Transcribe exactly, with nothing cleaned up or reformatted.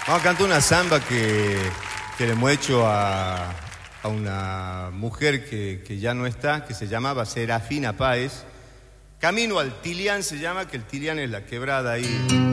Vamos a cantar una samba que, que le hemos hecho a, a una mujer que, que ya no está, que se llamaba Serafina Páez. Camino al Tilián se llama, que el Tilián es la quebrada ahí.